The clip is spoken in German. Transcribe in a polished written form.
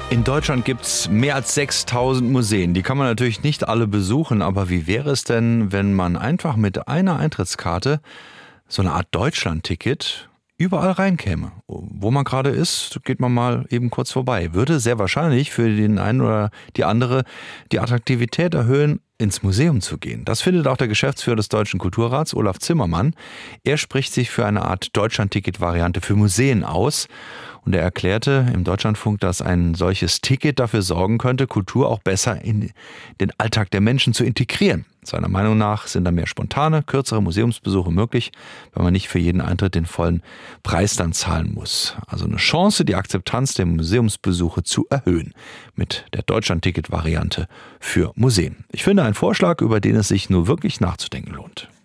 In Deutschland gibt es mehr als 6000 Museen. Die kann man natürlich nicht alle besuchen, aber wie wäre es denn, wenn man einfach mit einer Eintrittskarte, so eine Art Deutschland-Ticket, überall reinkäme? Wo man gerade ist, geht man mal eben kurz vorbei. Würde sehr wahrscheinlich für den einen oder die andere die Attraktivität erhöhen, ins Museum zu gehen. Das findet auch der Geschäftsführer des Deutschen Kulturrats, Olaf Zimmermann. Er spricht sich für eine Art Deutschland-Ticket-Variante für Museen aus. Und er erklärte im Deutschlandfunk, dass ein solches Ticket dafür sorgen könnte, Kultur auch besser in den Alltag der Menschen zu integrieren. Seiner Meinung nach sind da mehr spontane, kürzere Museumsbesuche möglich, weil man nicht für jeden Eintritt den vollen Preis dann zahlen muss. Also eine Chance, die Akzeptanz der Museumsbesuche zu erhöhen mit der Deutschland-Ticket-Variante für Museen. Ich finde einen Vorschlag, über den es sich nur wirklich nachzudenken lohnt.